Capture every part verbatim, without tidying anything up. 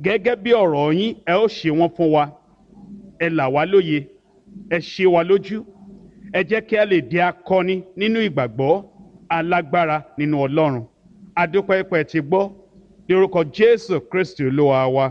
gẹ́gẹ́ bí ọ̀rọ̀ yín ẹ ó ṣe wọ́n fún wa, ẹ là wá lóye, ẹ ṣe wa lójú, ẹ jẹ́ kí a lè di akọni nínú ìgbàgbọ́, alágbára nínú Ọlọ́run. Adúpẹ́ pé ẹ ti gbọ́ ní orúkọ Jésù Kristi Olúwa wa.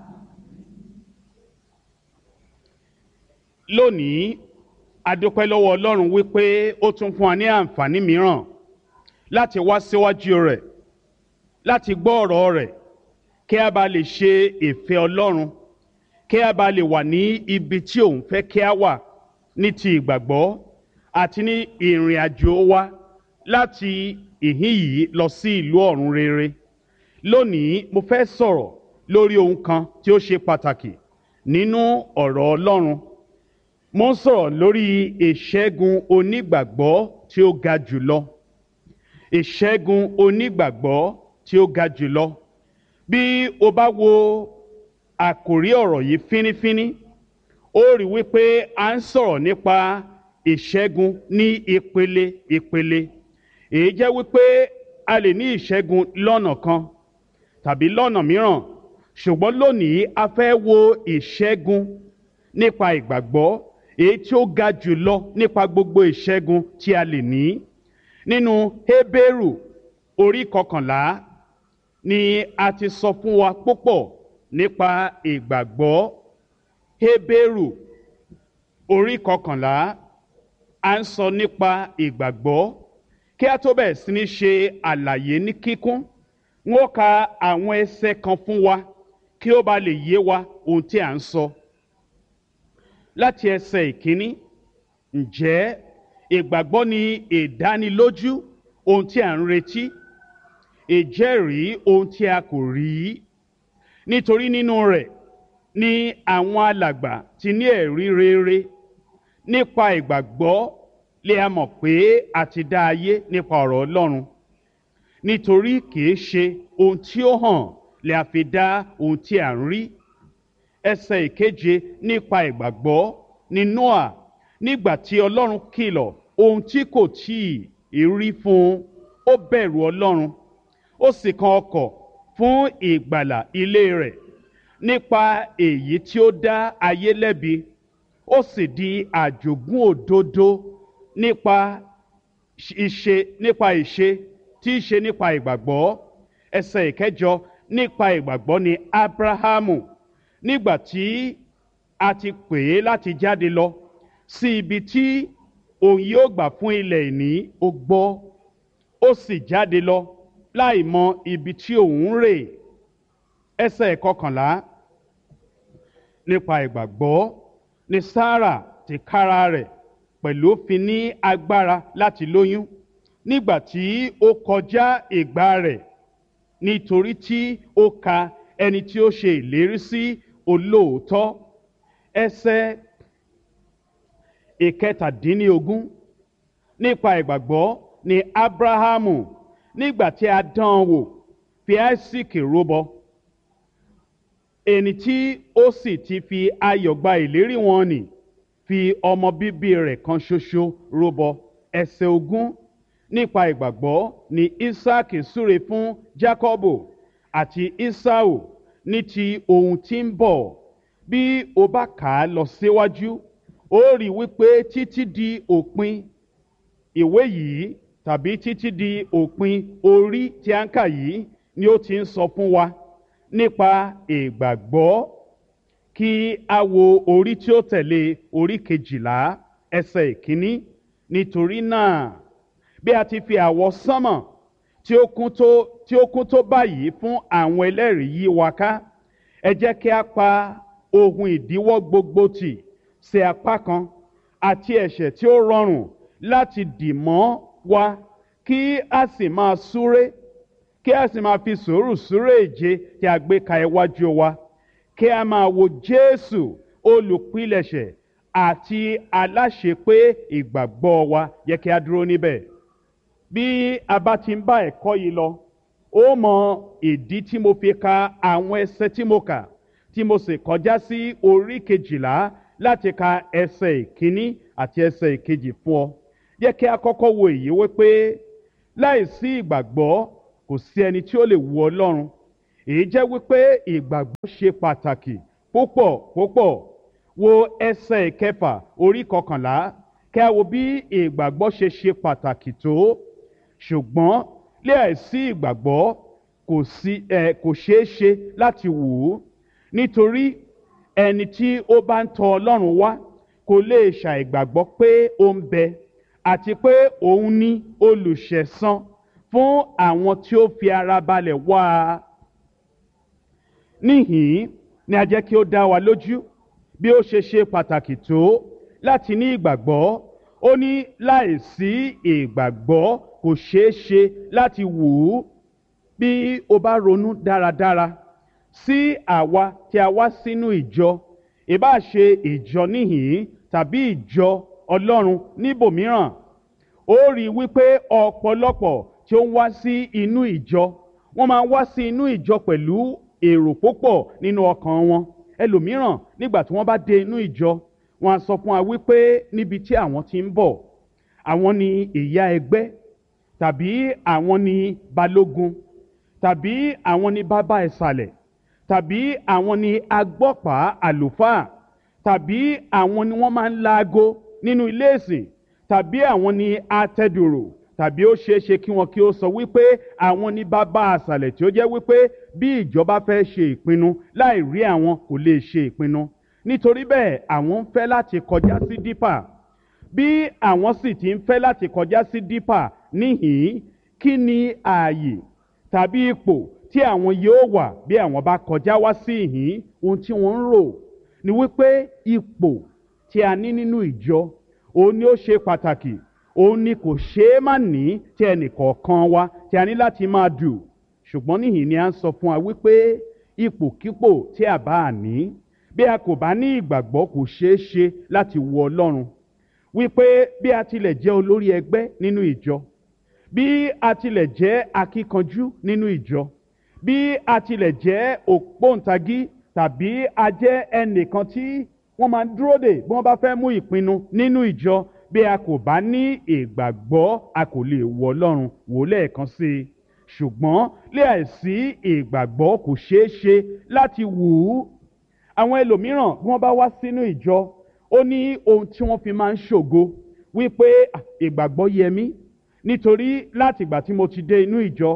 Lónìí adúpẹ́ lọ́wọ́ Ọlọ́run wípé ó tún fún wa ní àǹfààní mìíràn láti wá síwájú rẹ̀, láti gbọ́ ọ̀rọ̀ rẹ̀, kí a bá lè ṣe ìfẹ́ Ọlọ́run, kí a bá lè wà ní ibi tí òun fẹ́ kí a wà ní ti ìgbàgbọ́ àti ní ìrìn àjò wa láti ìhín yìí lọ sí ìlú ọ̀run rere. Lónìí mo fẹ́ sọ̀rọ̀ lórí ohun kan tí ó ṣe pàtàkì nínú ọ̀rọ̀ Ọlọ́run. Mo ń sọ̀rọ̀ lórí ìṣẹ́gun onígbàgbọ́ tí ó ga jùlọ. Ìṣẹ́gun onígbàgbọ́ tí ó ga jùlọ. Bí o bá wo àkòrí ọ̀rọ̀ yìí fínífíní, ó rí wípé a ń sọ̀rọ̀ nípa ìṣẹ́gun ní ìpele ìpele. Èyí jẹ́ wípé a lè ní ìṣẹ́gun lọ́nà kan tàbí lọ́nà mìíràn, ṣùgbọ́n lónìí a fẹ́ wo ìṣẹ́gun nípa ìgbàgbọ́, èyí tí ó ga jùlọ nípa gbogbo ìṣẹ́gun tí a lè ní. Nínú Hébérù orí kọkànlá ni a ti sọ fún wa púpọ̀ nípa ìgbàgbọ́. Hébérù orí kọkànlá à ń sọ nípa ìgbàgbọ́. Kí a tó bẹ̀rẹ̀ sí ní ṣe àlàyé ní kíkún, n ó ka àwọn ẹsẹ̀ kan fún wa kí ó bá lè yé wa ohun tí à ń sọ. Láti ẹsẹ̀ ìkíní, ǹjẹ́ ìgbàgbọ́ ni ìdánilójú ohun tí à ń retí, ìjẹ́rìí ohun tí a kò rí. Nítorí nínú rẹ̀ ni àwọn alàgbà ti ní ẹ̀rí rere. Nípa ìgbàgbọ́ lè a mọ̀ pé a ti dá ayé nípa ọ̀rọ̀ Ọlọ́run. Nítorí kìí ṣe ohun tí ó hàn lè a fi dá ohun tí à ń rí. Ẹsẹ̀ ìkeje, nípa ìgbàgbọ́ ni Nóà nígbà tí Ọlọ́run kìlọ̀ ohun tí kò tíì rí fún un, ó bẹ̀rù Ọlọ́run, ó sì kan ọkọ̀ fún ìgbàlà ilé rẹ̀. Nípa èyí tí ó dá ayé lẹ́bi, ó sì di àjogún òdodo nípa ìṣe nípa ìṣe tí í ṣe nípa ìgbàgbọ́. Ẹsẹ̀ ìkẹjọ, nípa ìgbàgbọ́ ni Ábúráhámù nígbà tí a ti pè é láti jáde lọ sí ibi tí òun yóò gbà fún ilẹ̀ ìní, ó gbọ́, ó sì jáde lọ láì mọ ibi tí òun ń rè. Ẹsẹ̀ ìkọkànlá, nípa ìgbàgbọ́ ni Sárà tìkára rẹ̀ pẹ̀lú fi ní agbára láti lóyún nígbà tí ó kọjá ìgbà rẹ̀, nítorí tí ó ka ẹni tí ó ṣe ìlérí sí olóòótọ́. Ẹsẹ̀ ìkẹtàdínlógún, nípa ìgbàgbọ́ ni Ábúráhámù nígbà tí a dán an wò fi Áísákì rúbọ, ẹni tí ó sì ti fi ayọ̀ gba ìlérí wọn nì fi ọmọ bíbí rẹ̀ kan ṣoṣo rúbọ. Ẹsẹ̀ ogún, nípa ìgbàgbọ́ ni Ísákì súre fún Jákọ́bù àti Ísáù ní ti ohun tí ń bọ̀. Bí o bá kà á lọ síwájú, ó rí wípé títí di òpin ìwé yìí tàbí títí di òpin orí tí a ń kà yìí ni ó ti ń sọ fún wa nípa ìgbàgbọ́. Kí a wo orí tí ó tẹ̀lé, orí kejìlá, ẹsẹ̀ ìkíní. Nítorí náà bí a ti fi àwọ̀ sánmọ̀ tí ó kún tó tí ó kún tó báyìí fún àwọn ẹlẹ́rìí yí wa ká, ẹ jẹ́ kí a pa ohun ìdíwọ́ gbogbo tì sí apá kan àti ẹ̀ṣẹ̀ tí ó rọrùn láti dì mọ́ wa, kí a sì máa súré kí a sì máa fi sùúrù súré ìje tí a gbé ka iwájú wa, kí a máa wo Jésù olùpilẹ̀ṣẹ̀ àti aláṣepé ìgbàgbọ́ wa. Yẹ kí a dúró níbẹ̀. Bí a bá ti ń bá ẹ̀kọ́ yìí lọ, ó mọ ìdí tí mo fi ka àwọn ẹsẹ̀ tí mo kà, tí mo sì kọjá sí orí kejìlá láti ka ẹsẹ̀ ìkíní àti ẹsẹ̀ ìkejì fún ọ. Yẹ kí a kọ́kọ́ wo èyí wípé láìsí ìgbàgbọ́ kò sí ẹni tí ó lè wu Ọlọ́run. èyí jẹ́ wípé ìgbàgbọ́ ṣe pàtàkì púpọ̀ púpọ̀. Wo ẹsẹ̀ ìkẹfà orí kọkànlá kí a wo bí ìgbàgbọ́ ṣe ṣe pàtàkì tó. Ṣùgbọ́n láìsí ìgbàgbọ́ kò sí ẹ kò ṣeé ṣe láti wù ú, nítorí ẹni tí ó bá ń tọ Ọlọ́run wá kò lè ṣàìgbàgbọ́ pé ó ń bẹ àti pé òun ní olùṣẹ̀san fún àwọn tí ó fi ara balẹ̀ wá a. Níhìn-ín ni a jẹ́ kí ó dá wa lójú bí ó ṣe ṣe pàtàkì tó láti ní ìgbàgbọ́. Ó ní láìsí ìgbàgbọ́ kò ṣeé ṣe láti wù ú. Bí o bá ronú dáradára sí àwa tí a wá sínú ìjọ, ìbá ṣe ìjọ níhìn-ín tàbí ìjọ Ọlọ́run níbòmíràn, ó rí i wípé ọ̀pọ̀lọpọ̀ tí ó ń wá sí inú ìjọ, wọ́n máa ń wá sí inú ìjọ pẹ̀lú èrò púpọ̀ nínú ọkàn wọn. Ẹlòmíràn nígbà tí wọ́n bá dé inú ìjọ, wọ́n á sọ fún wa wípé níbi tí àwọn ti ń bọ̀, àwọn ni ìyá ẹgbẹ́, tàbí àwọn ni balógun, tàbí àwọn ni bàbá ìsàlẹ̀, tàbí àwọn ni agbọ́pàá àlùfáà, tàbí àwọn ni wọ́n máa ń laago nínú ilé ìsìn, tàbí àwọn ni atẹ́dùrù, tàbí ó ṣeé ṣe kí wọn kí ó sọ wípé àwọn ni bàbá àsàlẹ̀ tí ó jẹ́ wípé bí ìjọba fẹ́ ṣe ìpinnu láì rí àwọn kò lè ṣe ìpinnu. Nítorí bẹ́ẹ̀ àwọn ń fẹ́ láti kọjá sí dípà. Bí àwọn sì ti ń fẹ́ láti kọjá sí dípà níhìn-ín, kí ni ààyè tàbí ipò tí àwọn yóò wà bí àwọn bá kọjá wá sí ìhín? Ohun tí wọ́n ń rò ni wípé ipò tí a ní nínú ìjọ òun ni ó ṣe pàtàkì, òun ni kò ṣeé má ní tí ẹnìkọ̀ọ̀kan wa tí a ní láti máa dù. Ṣùgbọ́n níhìn ni a ń sọ fún wa wípé ipòkípò tí a bá ní, bí a kò bá ní ìgbàgbọ́ kò ṣeé ṣe láti wo Ọlọ́run. Wípé bí a tilẹ̀ jẹ́ olórí ẹgbẹ́ nínú ìjọ, bí a tilẹ̀ jẹ́ akíkanjú nínú ìjọ, bí a tilẹ̀ jẹ́ ògbóǹtagí tàbí a jẹ́ ẹnìkan tí wọ́n máa ń dúró dè bí wọ́n bá fẹ́ mú ìpinnu nínú ìjọ, bí a kò bá ní ìgbàgbọ́ a kò lè wo Ọlọ́run. Wò lẹ́ẹ̀kan sí i. Ṣùgbọ́n láìsí ìgbàgbọ́ kò ṣeé ṣe láti wù ú. Àwọn ẹlòmíràn bí wọ́n bá wá sínú ìjọ, ó ní ohun tí wọ́n fi máa ń ṣògo wípé ìgbàgbọ́ yẹ mí, nítorí láti ìgbà tí mo ti dé inú ìjọ,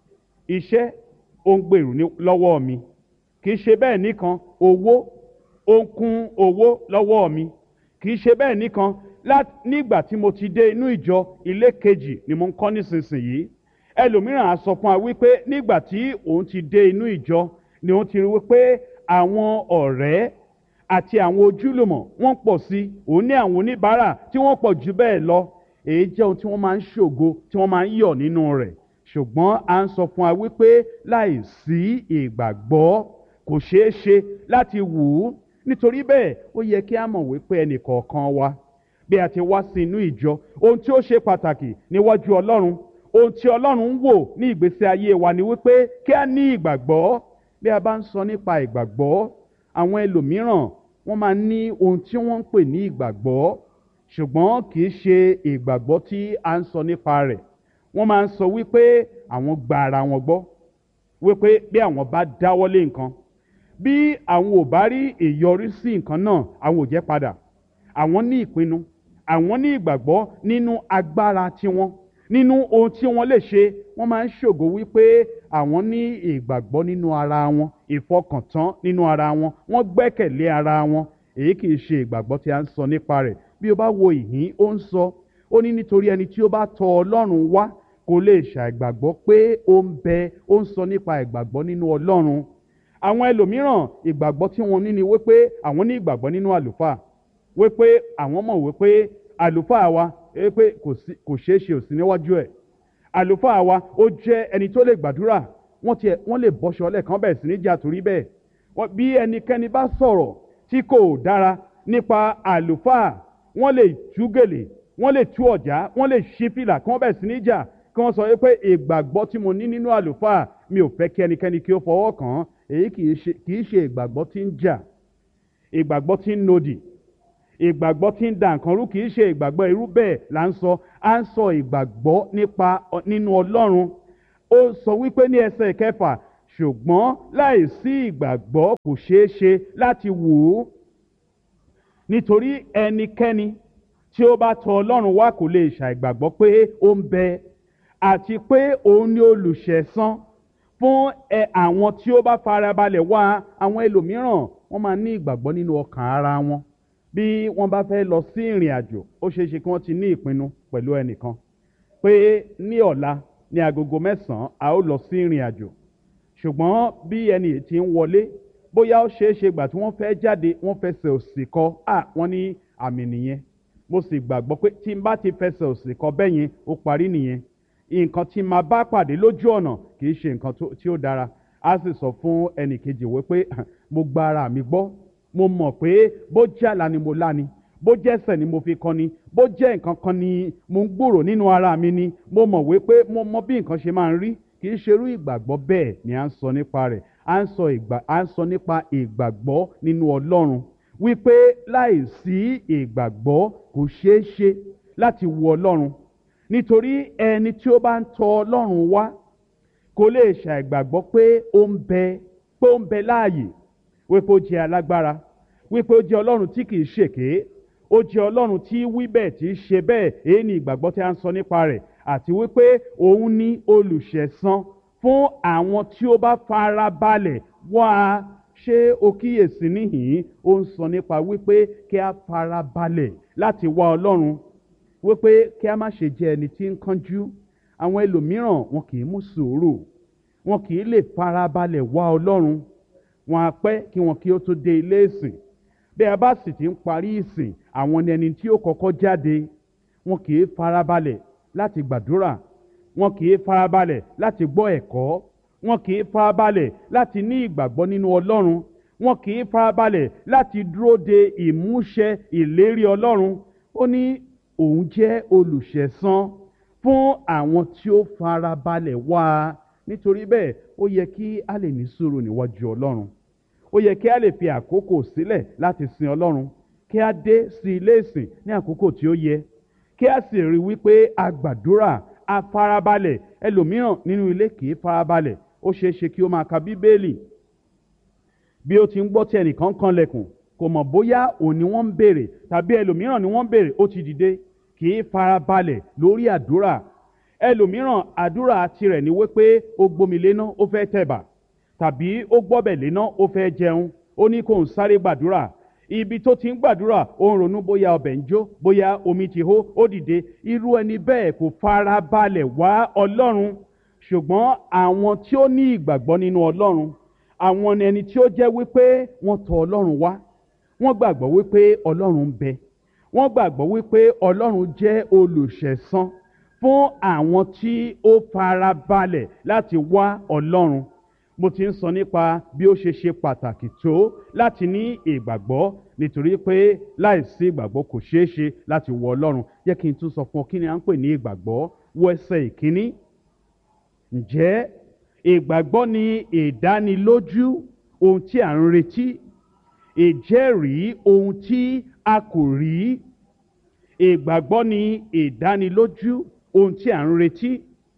iṣẹ́ ó ń gbèrú lọ́wọ́ mi. Kì í ṣe bẹ́ẹ̀ nìkan, owó ó ń kún owó lọ́wọ́ mi. Kì í ṣe bẹ́ẹ̀ nìkan, nígbà tí mo ti dé inú ìjọ, ilé kejì ni mo ń kọ́ nísinsìnyí. Ẹlòmíràn á sọ fún wa wípé nígbà tí òun ti dé inú ìjọ ni òun ti rí wípé àwọn ọ̀rẹ́ àti àwọn ojúlùmọ̀ wọ́n pọ̀ sí, òun ní àwọn oníbàárà tí wọ́n pọ̀ jù bẹ́ẹ̀ lọ. Èyí jẹ́ ohun tí wọ́n máa ń ṣògo, tí wọ́n máa ń yọ̀ nínú rẹ̀. Ṣùgbọ́n à ń sọ fún wa wípé láìsí ìgbàgbọ́ kò ṣeé ṣe láti wù ú. Nítorí bẹ́ẹ̀ ó yẹ kí a mọ̀ wípé ẹnìkọ̀ọ̀kan wa bí a ti wá sí inú ìjọ, ohun tí ó ṣe pàtàkì níwájú Ọlọ́run, ohun tí Ọlọ́run ń wò ní ìgbésí ayé wa ni wípé kí a ní ìgbàgbọ́. Bí a bá ń sọ nípa ìgbàgbọ́, àwọn ẹlòmíràn wọ́n máa ń ní ohun tí wọ́n ń pè ní ìgbàgbọ́, ṣùgbọ́n kì í ṣe ìgbàgbọ́ tí a ń sọ nípa rẹ̀. Wọ́n máa ń sọ wípé àwọn gba ara wọn gbọ́, wípé bí àwọn bá dáwọ́lé nǹkan, bí àwọn ò bá rí ìyọrísí nǹkan náà, àwọn ò jẹ́ padà. Àwọn ní ìpinnu, àwọn ní ìgbàgbọ́ nínú agbára tiwọn, nínú ohun tí wọ́n lè ṣe. Wọ́n máa ń ṣògo wípé àwọn ní ìgbàgbọ́ nínú ara wọn, ìfọkàntán nínú ara wọn, wọ́n gbẹ́kẹ̀lé ara wọn. Èyí kì í ṣe ìgbàgbọ́ tí a ń sọ nípa rẹ̀. Bí o bá wo ìhín, ó ń sọ, ó ní nítorí ẹni tí ó bá tọ Ọlọ́run wá kò lè ṣàìgbàgbọ́ pé ó ń bẹ. Ó ń sọ nípa ìgbàgbọ́ nínú Ọlọ́run. Àwọn ẹlòmíràn ìgbàgbọ́ tí wọ́n ní ni wípé àwọn ní ìgbàgbọ́ nínú àlùfáà, wípé àwọn mọ̀ wípé àlùfáà wa pé kò ṣeé ṣe òsì níwájú ẹ̀. Àlùfáà wa ó jẹ́ ẹni tó lè gbàdúrà, wọ́n tiẹ̀ wọ́n lè bọ́ṣọ lẹ́ẹ̀kan bẹ̀rẹ̀ sí ní jà torí bẹ́ẹ̀. Bí ẹnikẹ́ni bá sọ̀rọ̀ tí kò dára nípa àlùfáà, wọ́n lè tú gèlè, wọ́n lè tú ọ̀já, wọ́n lè ṣí fìlà kí wọ́n bẹ̀rẹ̀ sí ní jà, kí wọ́n sọ wípé ìgbàgbọ́ tí mo ní nínú àlùfáà mi ò fẹ́ kí ẹnikẹ́ni kí ó fọwọ́ kàn án. Èyí kì í ṣe ìgbàgbọ́ tí ń jà, ìgbàgbọ́ tí ń nodì, ìgbàgbọ́ tí ń da nǹkan rú. Kì í ṣe ìgbàgbọ́ irú bẹ́ẹ̀ là ń sọ. À ń sọ ìgbàgbọ́ nípa nínú Ọlọ́run. Ó sọ wípé ní ẹsẹ̀ kẹfà, ṣùgbọ́n láìsí ìgbàgbọ́ kò ṣeé ṣe láti wù ú. Nítorí ẹnikẹ́ni tí ó bá tọ̀ Ọlọ́run wá kò lè ṣàìgbàgbọ́ pé ó ń bẹ àti pé òun ni olùṣẹ̀san fún ẹ àwọn tí ó bá farabalẹ̀ wá. Àwọn ẹlòmíràn wọ́n máa ní ìgbàgbọ́ nínú ọkàn ara wọn. Bí wọ́n bá fẹ́ lọ sí ìrìn àjò, ó ṣeé ṣe kí wọ́n ti ní ìpinnu pẹ̀lú ẹnìkan pé ní ọ̀la ní agogo mẹ́sàn-án a ó lọ sí ìrìn àjò. Ṣùgbọ́n bí ẹni yìí ti ń wọlé, bóyá ó ṣeé ṣe gbà tí wọ́n fẹ́ jáde wọ́n fẹsẹ̀ òsì kọ, à wọ́n ní àmì nìyẹn. Mo sì gbàgbọ́ pé tí n bá ti fẹsẹ̀ òsì kọ bẹ́ẹ̀ yẹn ó parí nìyẹn. Nǹkan tí màá bá pàdé lójú ọ̀nà kì í ṣe nǹkan tí ó dára. A sì sọ fún ẹnì kejì wípé mo gba ara mi gbọ́, mo mọ̀ pé bó jẹ́ àlá ni mo lá ni, bó jẹ́ ẹ̀ṣẹ̀ ni mo fi kọ́ ni, bó jẹ́ nǹkan kan ni mo ń gbòrò nínú ara mi ni, mo mọ̀ wípé mo mọ bí nǹkan ṣe máa ń rí. Kì í ṣe irú ìgbàgbọ́ bẹ́ẹ̀ ni à ń sọ nípa rẹ̀. À ń sọ ìgbà à ń sọ nípa ìgbàgbọ́ nínú Ọlọ́run, wípé láìsí ìgbàgbọ́ kò ṣeé ṣe láti wo Ọlọ́run. Nítorí ẹni tí ó bá ń tọ̀ Ọlọ́run wá kò lè ṣàìgbàgbọ́ pé ó ń bẹ pé ó ń bẹ láàyè, wípé ó jẹ́ alágbára, wípé ó jẹ́ Ọlọ́run tí kì í ṣèké, ó jẹ́ Ọlọ́run tí wí bẹ́ẹ̀ tí í ṣe bẹ́ẹ̀. Èyí ni ìgbàgbọ́ tí a ń sọ nípa rẹ̀. Àti wípé òun ní olùṣẹ̀san fún àwọn tí ó bá fara balẹ̀ wá. Ṣé o kíyèsí níhìn-ín? Ó ń sọ nípa wípé kí a fara balẹ̀ láti wá Ọlọ́run, wípé kí a má ṣe jẹ́ ẹni tí ń kánjú. Àwọn ẹlòmíràn wọn kì í mú sùúrù, wọn kì í lè fara balẹ̀ wá Ọlọ́run. Wọn á pẹ́ kí wọn kí ó tó dé ilé ìsìn. Bí a bá sì ti ń parí ìsìn, àwọn ni ẹni tí ó kọ́kọ́ jáde. Wọn kì í fara balẹ̀ láti gbàdúrà, wọn kì í farabalẹ̀ láti gbọ́ ẹ̀kọ́, wọn kì í farabalẹ̀ láti ní ìgbàgbọ́ nínú Ọlọ́run, wọn kì í farabalẹ̀ láti dúró de ìmúṣẹ ìlérí Ọlọ́run. Ó ní òun jẹ́ olùṣẹ̀san fún àwọn tí ó farabalẹ̀ wá. Nítorí bẹ́ẹ̀ ó yẹ kí a lè ní sùúrù níwájú Ọlọ́run. Ó yẹ kí a lè fi àkókò sílẹ̀ láti sin Ọlọ́run, kí a dé sí ilé ìsìn ní àkókò tí ó yẹ, kí a sì rí wípé a gbàdúrà, a farabalẹ̀. Ẹlòmíràn nínú ilé kì í farabalẹ̀. Ó ṣeé ṣe kí ó máa ka Bíbélì. Bí ó ti ń gbọ́ tí ẹnìkan kanlẹ̀kùn, kò mọ̀ bóyá òun ni wọ́n ń béèrè tàbí ẹlòmíràn ni wọ́n ń béèrè, ó ti dìde. Kì í farabalẹ̀ lórí àdúrà. Ẹlòmíràn àdúrà tirẹ̀ ni wípé ó gbomi léná ó fẹ́ tẹ̀bà, tàbí ó gbọ́bẹ̀ léná ó fẹ́ jẹun. Ó ní kó ń sáré gbàdúrà. Ibi tó ti ń gbàdúrà ó ń ronú bóyá ọbẹ̀ ń jó, bóyá omi ti hó, ó dìde. Irú ẹni bẹ́ẹ̀ kò farabalẹ̀ wá Ọlọ́run. Ṣùgbọ́n àwọn tí ó ní ìgbàgbọ́ nínú Ọlọ́run, àwọn ni ẹni tí ó jẹ́ wípé wọ́n tọ̀ Ọlọ́run wá. Wọ́n gbàgbọ́ wípé Ọlọ́run ń bẹ. Wọ́n gbàgbọ́ wípé Ọlọ́run jẹ́ olùṣẹ̀san fún àwọn tí ó farabalẹ̀ láti wá Ọlọ́run. Mo ti ń sọ nípa bí ó ṣe ṣe pàtàkì tó láti ní ìgbàgbọ́, nítorí pé láìsí ìgbàgbọ́ kò ṣeé ṣe láti wọ Ọlọ́run. Jẹ́ kí n tún sọ fún ọ kí ni à ń pè ní ìgbàgbọ́. Wo ẹsẹ̀ ìkíní. Ǹjẹ́ ìgbàgbọ́ ni ìdánilójú ohun tí à ń retí, ìjẹ́rìí ohun tí a kò rí. Ìgbàgbọ́ ni ìdánilójú ohun tí à ń retí,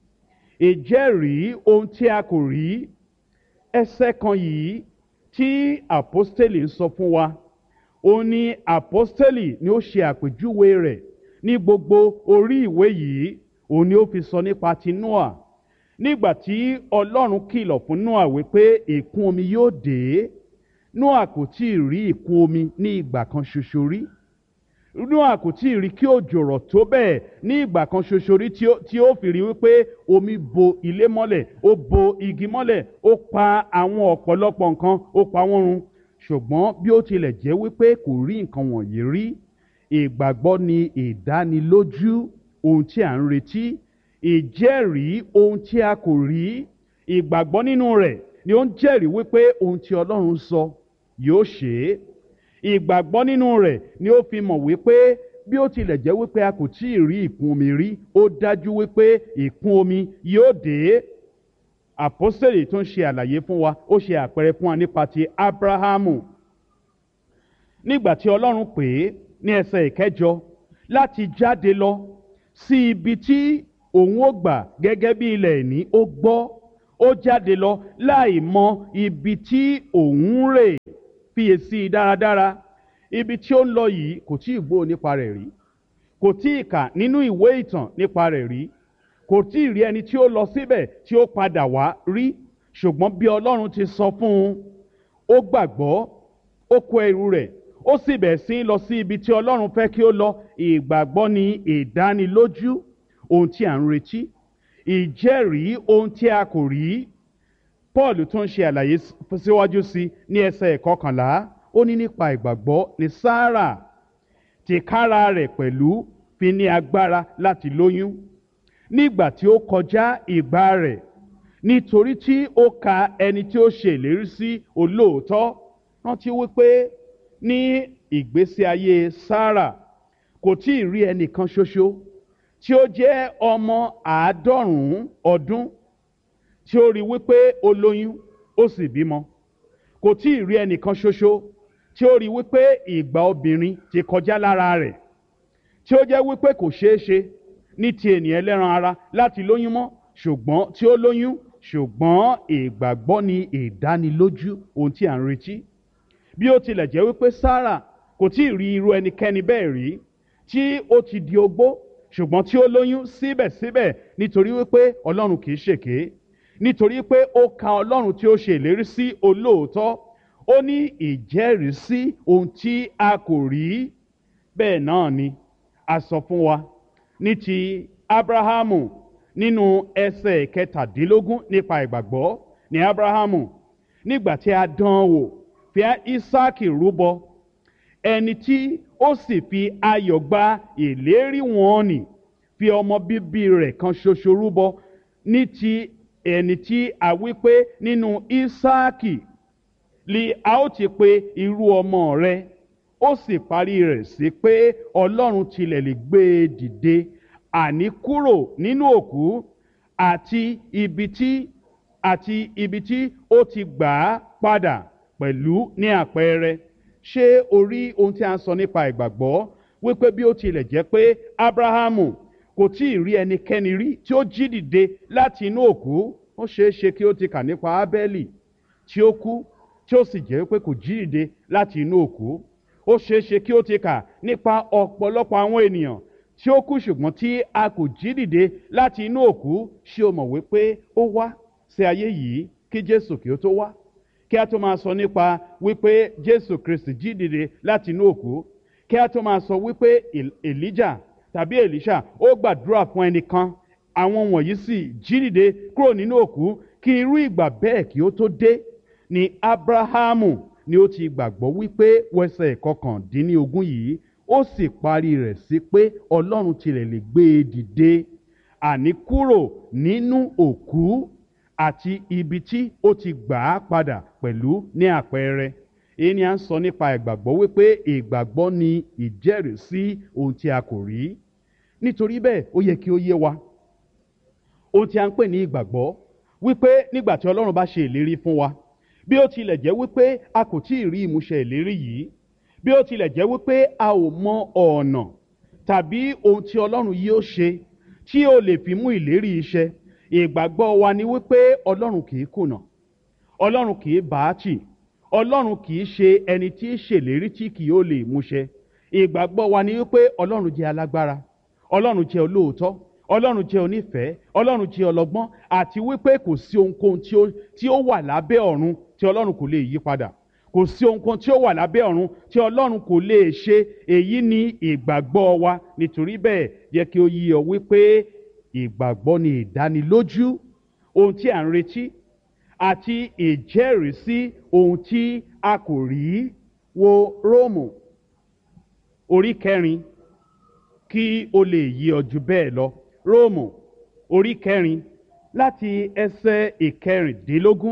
ìjẹ́rìí ohun tí a kò rí. Ẹsẹ̀ kan yìí tí àpọ́stélì ń sọ fún wa, òun ni àpọ́stélì ni ó ṣe àpèjúwe rẹ̀ ní gbogbo orí ìwé yìí. Òun ni ó fi sọ nípa ti Nóà. Nígbà tí Ọlọ́run kìlọ̀ fún Nóà wípé ìkún omi yóò dé, Nóà kò tí ì rí ìkún omi ní ìgbà kan ṣoṣo rí. Nóà kò tí ì rí kí òjò rọ̀ tó bẹ́ẹ̀ ní ìgbà kan ṣoṣo rí tí ó fi rí wípé omi bo ilé mọ́lẹ̀, ó bo igi mọ́lẹ̀, ó pa àwọn ọ̀pọ̀lọpọ̀ nǹkan, ó pa wọ́n run. Ṣùgbọ́n bí ó tilẹ̀ jẹ́ wípé kò rí nǹkan wọ̀nyí rí, ìgbàgbọ́ ni ìdánilójú ohun tí à ń retí, ìjẹ́rìí ohun tí a kò rí. Ìgbàgbọ́ nínú rẹ̀ ni ó ń jẹ́rìí wípé ohun tí Ọlọ́run sọ yóò ṣe é. Ìgbàgbọ́ nínú rẹ̀ ni ó fi mọ̀ wípé bí ó tilẹ̀ jẹ́ wípé a kò tí ì rí ìkún omi rí, ó dájú wípé ìkún omi yóò dé. Àpọ́stélì tó ń ṣe àlàyé fún wa, ó ṣe àpẹẹrẹ fún wa nípa ti Ábúráhámù. Nígbà tí Ọlọ́run pè é ní ẹsẹ̀ ìkẹjọ láti jáde lọ sí ibi tí òun ó gbà gẹ́gẹ́ bí ilẹ̀ ìní, ó gbọ́, ó jáde lọ láì mọ ibi tí òun rè. Fiyèsí dáradára, ibi tí ó ń lọ yìí kò tí ì gbọ́ nípa rẹ̀ rí, kò tí ì kà nínú ìwé ìtàn nípa rẹ̀ rí, kò tí ì rí ẹni tí ó lọ síbẹ̀ tí ó padà wá rí. Ṣùgbọ́n bí Ọlọ́run ti sọ fún un, ó gbàgbọ́, ó kó ẹrù rẹ̀, ó sì bẹ̀ sí lọ sí ibi tí Ọlọ́run fẹ́ kí ó lọ. Ìgbàgbọ́ ni ìdánilójú ohun tí à ń retí, ìjẹ́rìí ohun tí a kò rí. Paul tún ṣe àlàyé síwájú sí ní ẹsẹ̀ ìkọkànlá. Ó ní nípa ìgbàgbọ́ ni Sáárà tìkára rẹ̀ pẹ̀lú fi ní agbára láti lóyún nígbà tí ó kọjá ìgbà rẹ̀, nítorí tí ó ka ẹni tí ó ṣe ìlérí sí olóòótọ́. Rántí wípé ní ìgbésí ayé Sáárà kò tí ì rí ẹnìkan ṣoṣo tí ó jẹ́ ọmọ àádọ́rùn-ún ọdún tí ó rí wípé ó lóyún ó sì bímọ. Kò tí ì rí ẹnìkan ṣoṣo tí ó rí wípé ìgbà obìnrin ti kọjá lára rẹ̀, tí ó jẹ́ wípé kò ṣeé ṣe ní ti ènìyàn ẹlẹ́ran ara láti lóyún mọ́, ṣùgbọ́n tí ó lóyún. Ṣùgbọ́n ìgbàgbọ́ ni ìdánilójú ohun tí à ń retí. Bí ó tilẹ̀ jẹ́ wípé Sáárà kò tí ì rí irú ẹnikẹ́ni bẹ́ẹ̀ rí tí ó ti di ogbó, ṣùgbọ́n tí ó lóyún síbẹ̀síbẹ̀, nítorí wípé Ọlọ́run kì í ṣèké, nítorí pé ó ka Ọlọ́run tí ó ṣe ìlérí sí olóòótọ́. Ó ní ìjẹ́rìísí ohun tí a kò rí. Bẹ́ẹ̀ náà ni a sọ fún wa ní ti Ábúráhámù nínú ẹsẹ̀ kẹtàdínlógún nípa ìgbàgbọ́. Ní Ábúráhámù, nígbà tí a dán wò, fi Ísáàkì rúbọ, ẹni tí ó sì fi ayọ̀ gba ìlérí wọn nì, fi ọmọ bíbí rẹ̀ kan ṣoṣo rúbọ, ní ti ẹni tí a wí pé nínú Ísáàkì li a ó ti pe irú ọmọ rẹ. Ó sì parí rẹ̀ sí pé Ọlọ́run tilẹ̀ lè gbé e dìde, àní kúrò nínú òkú, àti ibi tí àti ibi tí ó ti gbà á padà pẹ̀lú ní àpẹẹrẹ. Ṣé o rí ohun tí a ń sọ nípa ìgbàgbọ́? Wípé bí ó tilẹ̀ jẹ́ pé Ábúráhámù kò tí ì rí ẹnikẹ́ni rí tí ó jí dìde láti inú òkú. Ó ṣeé ṣe kí ó ti kà nípa Ábẹ́lì tí ó kú tí ó sì jẹ́ pé kò jí dìde láti inú òkú. Ó ṣeé ṣe kí ó ti kà nípa ọ̀pọ̀lọpọ̀ àwọn ènìyàn tí ó kú ṣùgbọ́n tí a kò jí dìde láti inú òkú. Ṣé o mọ̀ wípé ó wá sí ayé yìí kí Jésù kí ó tó wá? Kí a tó máa sọ nípa wípé Jésù Kristi jí dìde láti inú òkú, kí a tó máa sọ wípé Èlíjà tàbí Èlíṣà ó gbàdúrà fún ẹnìkan, àwọn wọ̀nyí sì jí dìde kúrò nínú òkú, kí irú ìgbà bẹ́ẹ̀ kí ó tó dé, ni Ábúráhámù ni ó ti gbàgbọ́ wípé wẹsẹ̀ kọkàndínlógún yìí, ó sì parí rẹ̀ sí pé Ọlọ́run tilẹ̀ lè gbé e dìde, àní kúrò nínú òkú, àti ibi tí ó ti gbà á padà pẹ̀lú ní àpẹẹrẹ. Èyí ni a ń sọ nípa ìgbàgbọ́, wípé ìgbàgbọ́ ni ìjẹ́rìísí ohun tí a kò rí. Nítorí bẹ́ẹ̀ ó yẹ kí ó yé wa ohun tí a ń pè ní ìgbàgbọ́, wípé nígbà tí Ọlọ́run bá ṣe ìlérí fún wa, bí ó tilẹ̀ jẹ́ wípé a kò tí ì rí ìmúṣẹ ìlérí yìí, bí ó tilẹ̀ jẹ́ wípé a ò mọ ọ̀nà tàbí ohun tí Ọlọ́run yóò ṣe tí ó lè fi mú ìlérí iṣẹ́, ìgbàgbọ́ wa ni wípé Ọlọ́run kì í kùnà, Ọlọ́run kì í bá a tì, Ọlọ́run kì í ṣe ẹni tí í ṣèlérí tí kì yóò lè múṣẹ. Ìgbàgbọ́ wa ni wípé Ọlọ́run jẹ́ alágbára, Ọlọ́run jẹ́ olóòótọ́, Ọlọ́run jẹ́ onífẹ̀ẹ́, Ọlọ́run jẹ́ ọlọ́gbọ́n, àti wípé kò sí ohunkóhun tí ó tí ó wà lábẹ́ ọ̀run tí Ọlọ́run kò lè yí padà. Kò sí ohunkóhun tí ó wà lábẹ́ ọ̀run tí Ọlọ́run kò lè ṣe. Èyí ni ìgbàgbọ́ wa. Nítorí bẹ́ẹ̀ yẹ kí ó yé ọ wípé ìgbàgbọ́ ni ìdánilójú ohun tí à ń retí àti ìjẹ́rìísí ohun tí a kò rí. Wo Róòmù orí kẹrin kí o lè yé ọ jù bẹ́ẹ̀ lọ. Róòmù orí kẹrin láti ẹsẹ̀ ìkẹrìndínlógún.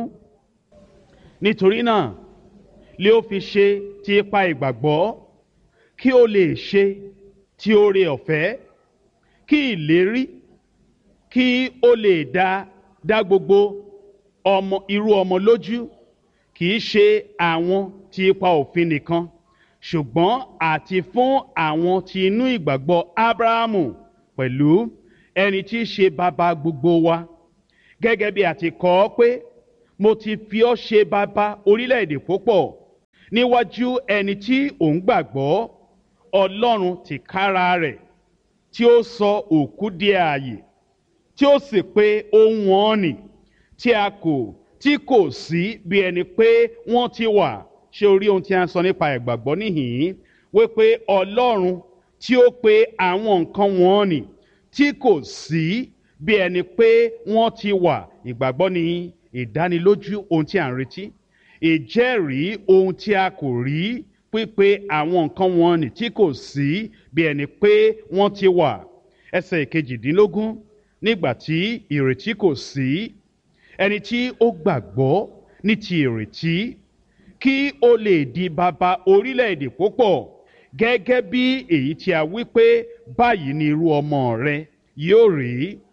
Nítorí náà lé ó fi ṣe ti ipa ìgbàgbọ́, kí o lè ṣe ti oore ọ̀fẹ́, kí ìlérí kí o lè dá dá gbogbo ọmọ irú ọmọ lójú, kì í ṣe àwọn ti ipa òfin nìkan, ṣùgbọ́n àti fún àwọn tí inú ìgbàgbọ́ Ábúráhámù pẹ̀lú, ẹni tí í ṣe bàbá gbogbo wa. gẹ́gẹ́ bí a ti kọ ọ́ pé mo ti fi ọ́ ṣe bàbá orílẹ̀-èdè púpọ̀ níwájú ẹni tí òun gbàgbọ́ Ọlọ́run tìkára rẹ̀ tí ó sọ òkú di ààyè tí ó sì pé ohun ọ̀nì tí a kò tí kò sí bí ẹni pé wọ́n ti wà. Ṣé o rí ohun tí a ń sọ nípa ìgbàgbọ́ níhìn-ín wípé Ọlọ́run tí ó pe àwọn nǹkan wọ̀nnì tí kò sí bí ẹni pé wọ́n ti wà. Ìgbàgbọ́ ni ìdánilójú ohun tí a ń retí, ìjẹ́rìí ohun tí a kò rí, pípe àwọn nǹkan wọ̀nnì tí kò sí bí ẹni pé wọ́n ti wà. Ẹsẹ̀ ìkejìdínlógún, nígbà tí ìrètí kò sí, ẹni tí ó gbàgbọ́ ní ti ìrètí kí ó lè di bàbá orílẹ̀-èdè púpọ̀, gẹ́gẹ́ bí èyí tí a wí pé báyìí ni irú ọmọ rẹ yóò rí.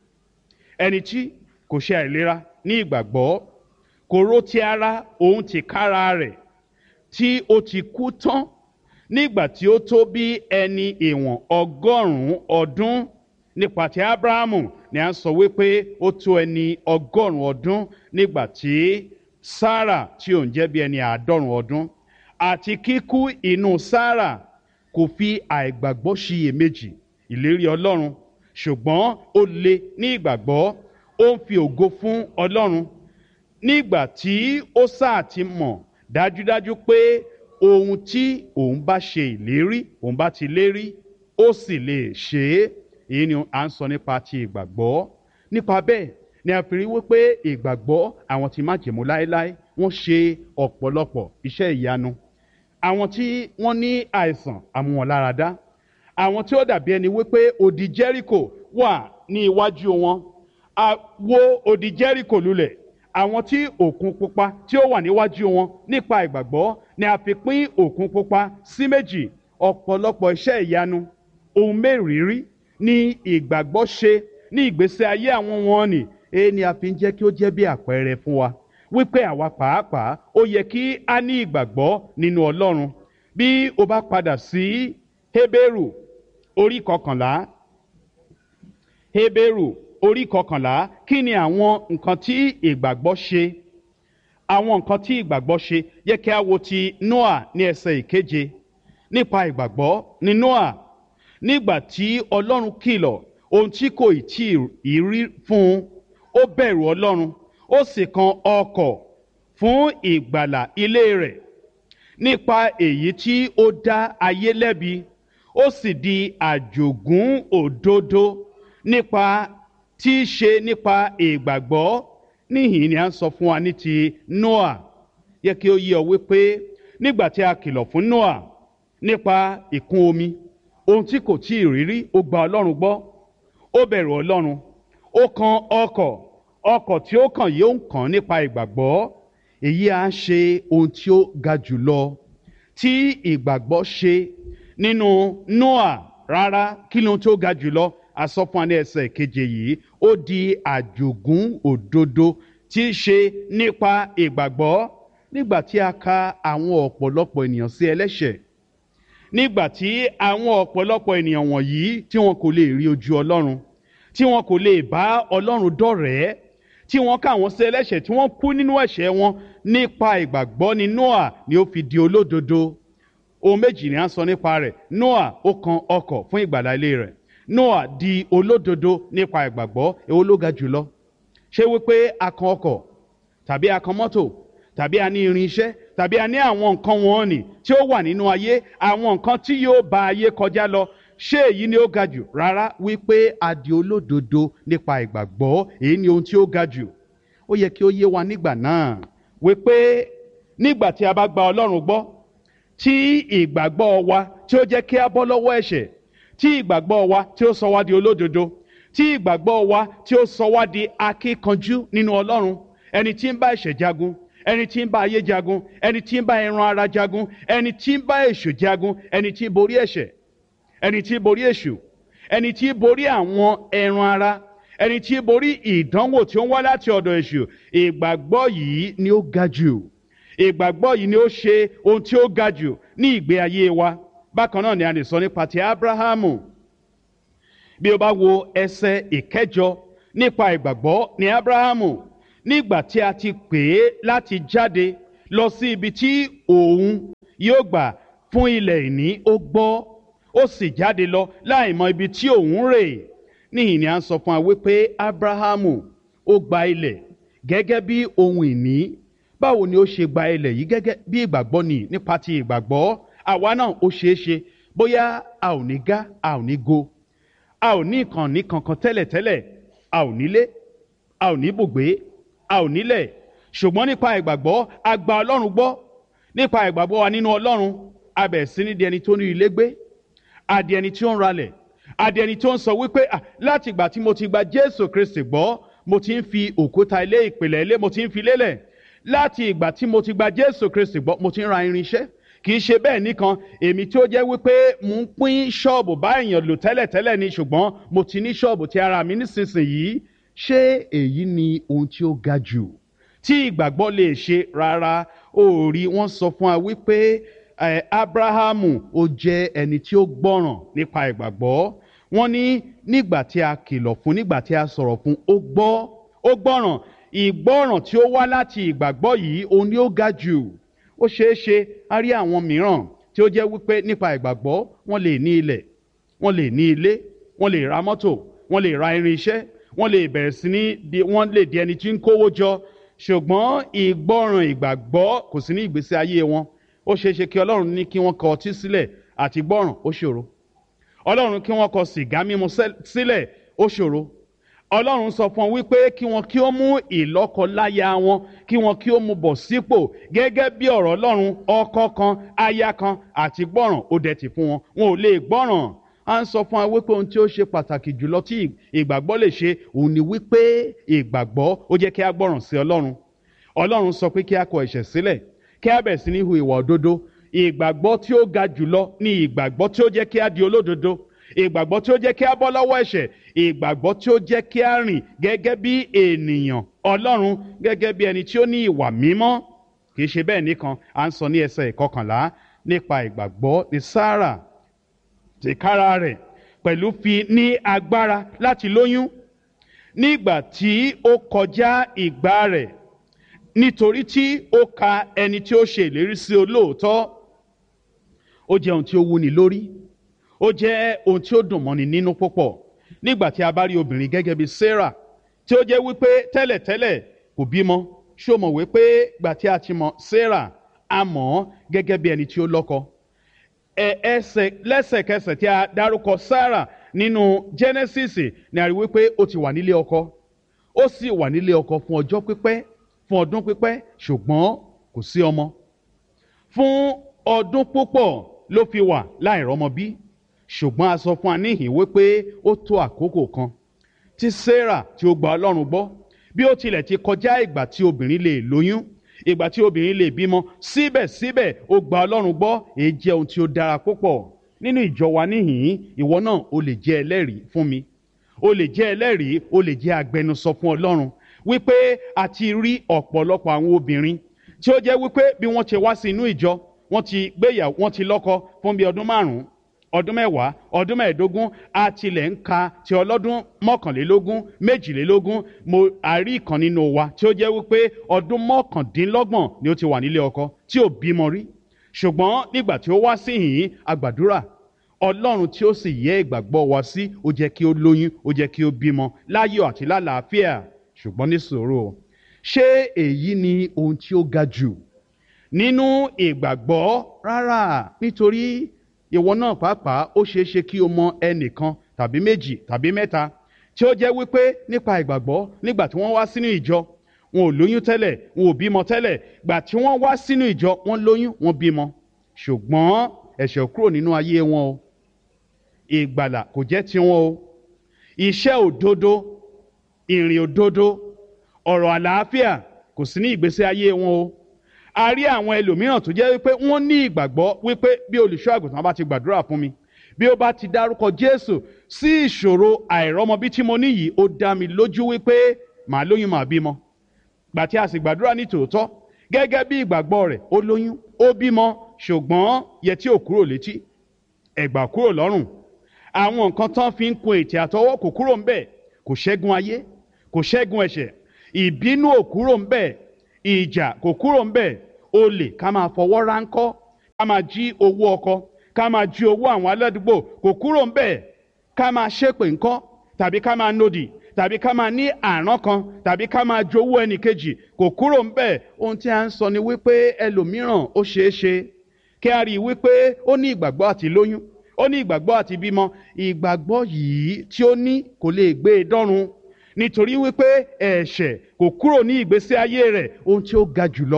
Ẹni tí kò ṣe àìlera ní ìgbàgbọ́, kò rò ti ara òun tìkára rẹ̀ tí ó ti kú tán nígbà tí ó tó bí ẹni ìwọ̀n ọgọ́rùn-ún ọdún. Nípa ti Ábúráhámù ni a ń sọ wípé ó tó ẹni ọgọ́rùn-ún ọdún nígbà tí Sárà tí òun jẹ́ bí ẹni àádọ́rùn-ún ọdún. Àti kíkú inú Sárà kò fi àìgbàgbọ́ ṣiyèméjì ìlérí Ọlọ́run, ṣùgbọ́n ó le ní ìgbàgbọ́, ó ń fi ògo fún Ọlọ́run nígbà tí ó sáà ti mọ̀ dájúdájú pé ohun tí òun bá ṣe ìlérí òun bá ti lérí ó sì lè ṣe é. Èyí ni à ń sọ nípa ti ìgbàgbọ́. Nípa bẹ́ẹ̀ ni a fi rí wípé ìgbàgbọ́ àwọn tí májẹ̀mú láéláé wọ́n ṣe ọ̀pọ̀lọpọ̀ iṣẹ́ ìyanu. Àwọn tí wọ́n ní àìsàn àmú wọn lára dá. Àwọn tí ó dàbí ẹni wípé odi Jẹ́ríkò wà ní iwájú wọn, a wó odi Jẹ́ríkò lulẹ̀. Àwọn tí òkun pupa tí ó wà níwájú wọn, nípa ìgbàgbọ́ ni a fi pín òkun pupa sí méjì. Ọ̀pọ̀lọpọ̀ iṣẹ́ ìyanu, ohun mẹ́rìírí ní ìgbàgbọ́ ṣe ní ìgbésí ayé àwọn wọn ni. Èyí ni a fi ń jẹ́ kí ó jẹ́ bí àpẹẹrẹ fún wa wípé àwa pàápàá ó yẹ kí a ní ìgbàgbọ́ nínú Ọlọ́run. Bí o bá padà sí Hébérù orí kọkànlá, Hébérù orí kọkànlá, kí ni àwọn nǹkan tí ìgbàgbọ́ ṣe? Àwọn nǹkan tí ìgbàgbọ́ ṣe yẹ kí a wo ti Nóà ní ẹsẹ̀ ìkeje. Nípa ìgbàgbọ́ ni Nóà, nígbà tí Ọlọ́run kìlọ̀ ohun tí kò tí ì rí fún un, ó bẹ̀rù Ọlọ́run, ó sì kan ọkọ̀ fún ìgbàlà ilé rẹ̀. Nípa èyí tí ó dá ayé lẹ́bi, ó sì di àjogún òdodo nípa tí í ṣe nípa ìgbàgbọ́. Níhìn ni a ń sọ fún wa ní ti Nóà. Yẹ kí ó yé ọ wípé nígbà tí a kìlọ̀ fún Nóà nípa ìkún omi, ohun tí kò tí ì rí rí, ó gba Ọlọ́run gbọ́, ó bẹ̀rù Ọlọ́run, ó kan ọkọ̀, ọkọ̀ tí ó kàn yóò kàn nípa ìgbàgbọ́. Èyí á ṣe ohun tí ó ga jùlọ tí ìgbàgbọ́ ṣe nínú Nóà. Rárá, kí ni ohun tí ó ga jùlọ? A sọ fún wa ní ẹsẹ̀ keje yìí, ó di àjogún òdodo tí í ṣe nípa ìgbàgbọ́. Nígbà tí a ka àwọn ọ̀pọ̀lọpọ̀ ènìyàn sí ẹlẹ́ṣẹ̀, nígbà tí àwọn ọ̀pọ̀lọpọ̀ ènìyàn wọ̀nyí tí wọn kò lè rí ojú Ọlọ́run, tí wọn kò lè bá Ọlọ́run dọ̀rẹ́, tí wọ́n kà wọ́n sí ẹlẹ́ṣẹ̀, tí wọ́n kú nínú ẹ̀ṣẹ̀ wọn, nípa ìgbàgbọ́ ni Nóà ni ó fi di olódodo. Ohun méjì ni a ń sọ nípa rẹ̀. Nóà ó kan ọkọ̀ fún ìgbàlà ilé rẹ̀. Nóà di olódodo nípa ìgbàgbọ́. Èwo ló ga jùlọ? Ṣé wípé a kan ọkọ̀, tàbí a kan mọ́tò, tàbí a ní irin iṣẹ́, tàbí a ní àwọn nǹkan wọ̀nnì tí ó wà nínú ayé, àwọn nǹkan tí yóò bá ayé kọjá lọ? Ṣé èyí ni ó ga jù? Rárá, wípé a di olódodo nípa ìgbàgbọ́, èyí ni ohun tí ó ga jù. Ó yẹ kí ó yé wa nígbà náà wípé nígbà tí a bá gba Ọlọ́run gbọ́, tí ìgbàgbọ́ wa tí ó jẹ́ kí a bọ́ lọ́wọ́ ẹ̀ṣẹ̀, tí ìgbàgbọ́ wa tí ó sọ wá di olódodo, tí ìgbàgbọ́ wa tí ó sọ wá di akíkanjú nínú Ọlọ́run, ẹni tí ń bá ẹ̀ṣẹ̀ jagun, ẹni tí ń bá ayé jagun, ẹni tí ń bá ẹran ara jagun, ẹni tí ń bá èṣù jagun, ẹni tí ń borí ẹ̀ṣẹ̀, ẹni tí ń borí èṣù, ẹni tí ń borí àwọn ẹran ara, ẹni tí ń borí ìdánwò tí ó ń wá láti ọ̀dọ̀ èṣù. Ìgbàgbọ́ yìí ni ó ga jù. Ìgbàgbọ́ yìí ni ó ṣe ohun tí ó ga jù ní ìgbé ayé wa. Bákan náà ni a lè sọ nípa ti Ábúráhámù. Bí o bá wo ẹsẹ̀ ìkẹjọ nípa ìgbàgbọ́ ni Ábúráhámù nígbà tí a ti pè é láti jáde lọ sí ibi tí òun yóò gbà fún ilẹ̀ ìní, ó gbọ́ ó sì jáde lọ láì mọ ibi tí òun rè. Níhìn ni a ń sọ fún wa wípé Ábúráhámù ó gba ilẹ̀ gẹ́gẹ́ bí ohun ìní. Báwo ni ó ṣe gba ilẹ̀ yìí gẹ́gẹ́ bí ìgbàgbọ́ ni? Nípa ti ìgbàgbọ́ àwa náà ó ṣeé ṣe bóyá a ò ní gá, a ò ní go, a ò ní ìkànnì kankan tẹ́lẹ̀tẹ́lẹ̀, a ò nílé, a ò ní bùgbé, a ò nílẹ̀, ṣùgbọ́n nípa ìgbàgbọ́ a gba Ọlọ́run gbọ́. Nípa ìgbàgbọ́ wa nínú Ọlọ́run a bẹ̀rẹ̀ sí ní di ẹni tó ní ilé gbé, a di ẹni tí ó ń ralẹ̀, a di ẹni tó ń sọ wípé láti ìgbà tí mo ti gba Jésù Kristi gbọ́, mo ti ń fi òkúta ilé, ìpìlẹ̀ ilé, mo ti ń fi lélẹ̀. Láti ìgbà tí mo ti gba Jésù Kristi gbọ́, mo ti ń ra irinṣẹ́. Kì í ṣe bẹ́ẹ̀ nìkan, èmi tí ó jẹ́ wípé mò ń pín ṣọ́ọ̀bù bá èèyàn lò tẹ́lẹ̀tẹ́lẹ̀ ni, ṣùgbọ́n mo ti ní ṣọ́ọ̀bù ti ara mi nísinsìnyí. Ṣé èyí ni ohun tí ó ga jù tí ìgbàgbọ́ lè ṣe? Rárá. Ó rí, wọ́n sọ fún wa wípé eh, Ábúráhámù ó jẹ́ ẹni tí ó gbọ́ràn nípa ìgbàgbọ́. Wọ́n ní nígbà tí a kìlọ̀ fún, nígbà tí a sọ̀rọ̀ fún, ó gbọ́, ó gbọ́ràn. Ìgbọ́ràn tí ó wá láti ìgbàgbọ́ yìí òun ni ó ga jù. Ó ṣeé ṣe a rí àwọn mìíràn tí ó jẹ́ wípé nípa ìgbàgbọ́ wọ́n lè ní ilẹ̀, wọ́n lè ní ilé, wọ́n lè ra mọ́tò, wọ́n lè ra irinṣẹ́, wọ́n lè bẹ̀rẹ̀ sí ní di, wọ́n lè di ẹni tí ń kówó jọ, ṣùgbọ́n ìgbọ́ràn ìgbàgbọ́ kò sí ní ìgbésí ayé wọn. Ó ṣeé ṣe kí Ọlọ́run ní kí wọ́n kọ ọtí sílẹ̀, àti gbọ́ràn ó ṣòro. Ọlọ́run kí wọ́n kọ sìgá mímu sílẹ̀, ó ṣòro. Ọlọ́run sọ fún wọn wípé kí wọn kí ó mú ìlọ́kọláya wọn, kí wọn kí ó mú bọ̀ sípò gẹ́gẹ́ bí ọ̀rọ̀ Ọlọ́run, ọkọ kan, aya kan, àti gbọ́ràn ó dẹ̀ tì fún wọn. Wọn ò lè gbọ́ràn. À ń sọ fún wa wípé ohun tí ó ṣe pàtàkì jùlọ tí ìgbàgbọ́ lè ṣe òun ni wípé ìgbàgbọ́ ó jẹ́ kí a gbọ́ràn sí Ọlọ́run. Ọlọ́run sọ pé kí a kọ ẹ̀ṣẹ̀ sílẹ̀, kí a bẹ̀rẹ̀ sí ní hu ìwà òdodo. Ìgbàgbọ́ tí ó ga jùlọ ni ìgbàgbọ́ tí ó jẹ́ kí a di olódodo. Ìgbàgbọ́ tí ó jẹ́ kí a bọ́ lọ́wọ́ ẹ̀ṣẹ̀. Ìgbàgbọ́ tí ó jẹ́ kí a rìn gẹ́gẹ́ bí ènìyàn Ọlọ́run, gẹ́gẹ́ bí ẹni tí ó ní ìwà mímọ́. Kì í ṣe bẹ́ẹ̀ nìkan. À ń sọ ní ẹsẹ̀ ìkọkànlá nípa ìgbàgbọ́ ni Sárà tìkára rẹ̀ pẹ̀lú fi ní agbára láti lóyún nígbà tí ó kọjá ìgbà rẹ̀, nítorí tí ó ka ẹni tí ó ṣe ìlérí sí olóòótọ́. Ó jẹ́ ohun tí ó wúni lórí, ó jẹ́ ohun tí ó dùn mọ́ni nínú púpọ̀ nígbà tí a bá rí obìnrin gẹ́gẹ́ bí Sárà tí ó jẹ́ wípé tẹ́lẹ̀tẹ́lẹ̀ kò bímọ. Ṣé o mọ̀ wípé gbà tí a ti mọ̀ Sárà, a mọ̀ ọ́ gẹ́gẹ́ bí ẹni tí ó lọ́kọ. ẹsẹ̀ lẹ́sẹ̀kẹsẹ̀ tí a dárúkọ Sárà nínú Genesis ni a rí wípé ó ti wà nílé ọkọ, ó sì wà nílé ọkọ fún ọjọ́ pípẹ́, fún ọdún pípẹ́, ṣùgbọ́n kò sí ọmọ. Fún ọdún púpọ̀ ló fi wà láìrọ́mọ bí, ṣùgbọ́n a sọ fún wa níhìn wípé ó tó àkókò kan tí Sárà tí ó gba Ọlọ́run gbọ́, bí ó tilẹ̀ ti kọjá ìgbà tí obìnrin lè lóyún, ìgbà tí obìnrin lè bímọ, síbẹ̀síbẹ̀ ó gba Ọlọ́run gbọ́. Èyí jẹ́ ohun tí ó dára púpọ̀. Nínú ìjọ wa níhìn, ìwọ náà o lè jẹ́ ẹlẹ́rìí fún mi, o lè jẹ́ ẹlẹ́rìí, o lè jẹ́ agbẹnusọ fún Ọlọ́run wípé a ti rí ọ̀pọ̀lọpọ̀ àwọn obìnrin tí ó jẹ́ wípé bí wọ́n ti wá sí inú ìjọ, wọ́n ti gbéyàwó, wọ́n ti lọ́kọ fún bí ọdún márùn-ún, ọdún mẹ́wàá, ọdún mẹ́ẹ̀ẹ́dógún, a tilẹ̀ ń ka ti ọlọ́dún mọ́kànlélógún, méjìlélógún. Mo àrí ìkan nínú wa tí ó jẹ́ wípé ọdún mọ́kàndínlọ́gbọ̀n ni ó ti wà nílé ọkọ tí ò bímọ rí. Ṣùgbọ́n nígbà tí ó wá sí yìnyín, a gbàdúrà, Ọlọ́run tí ó sì yẹ ìgbàgbọ́ wa sí, ó jẹ́ kí ó lóyún, ó jẹ́ kí ó bímọ láyọ̀ àti lálàáfíà. Ṣùgbọ́n ní sùúrù, ṣé èyí ni ohun tí ó ga jù nínú ìgbàgbọ́? Rárá, nítorí ìwọ náà pàápàá ó ṣeé ṣe kí o mọ ẹnìkan tàbí méjì tàbí mẹ́ta tí ó jẹ́ wípé nípa ìgbàgbọ́ nígbà tí wọ́n wá sínú ìjọ, wọn ò lóyún tẹ́lẹ̀, wọn ò bímọ tẹ́lẹ̀. Gbà tí wọ́n wá sínú ìjọ, wọ́n lóyún, wọ́n bímọ, ṣùgbọ́n ẹ̀ṣẹ̀ kúrò nínú ayé wọn o. Ìgbàlà kò jẹ́ tiwọn o. Iṣẹ́ òdodo, ìrìn òdodo, ọ̀rọ̀ àlàáfíà kò sí ní ìgbésí ayé wọn o. A rí àwọn ẹlòmíràn tó jẹ́ wípé wọ́n ní ìgbàgbọ́ wípé bí olùṣọ́ àgùntàn bá ti gbàdúrà fún mi, bí ó bá ti dárúkọ Jésù sí ìṣòro àìrọ́mọbí tí mo ní yìí, ó dá mi lójú wípé màá lóyún, màá bímọ. Gbà tí a sì gbàdúrà ní tòótọ́ gẹ́gẹ́ bí ìgbàgbọ́ rẹ̀, ó lóyún, ó bímọ, ṣùgbọ́n yẹtí ò kúrò létí, ẹ̀gbà kúrò lọ́rùn, àwọn nǹkan tán fi ń kun ètè àtọwọ́ kò kúrò ńbẹ̀, kò ṣẹ́gun ayé, kò ṣẹ́gun ẹ̀ṣẹ̀, ìbínú ò kúrò ńbẹ̀, ìjà kò kúrò ńbẹ̀, olè ká máa fọwọ́ ráńkọ́, ká máa jí owó ọkọ, ká máa jí owó àwọn aládùúgbò kò kúrò ńbẹ̀, ká máa ṣépè ńkọ́ tàbí ká máa nòdì tàbí ká máa ní àrán kan tàbí ká máa jowó ẹnì kejì kò kúrò ńbẹ̀. Ohun tí a ń sọ ni wípé ẹlòmíràn ó ṣeé ṣe kí a rí i wípé ó ní ìgbàgbọ́ àti lóyún, ó ní ìgbàgbọ́ àti bímọ, ìgbàgbọ́ yìí tí ó ní kò lè gbé e dọ́run nítorí wípé ẹ̀ṣẹ̀ kò kúrò ní ìgbésí ayé rẹ̀. Ohun tí ó ga jùlọ,